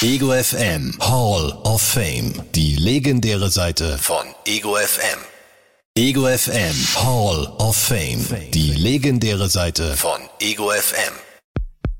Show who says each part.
Speaker 1: Ego FM Hall of Fame. Die legendäre Seite von Ego FM. Ego FM Hall of Fame. Die legendäre Seite von Ego FM.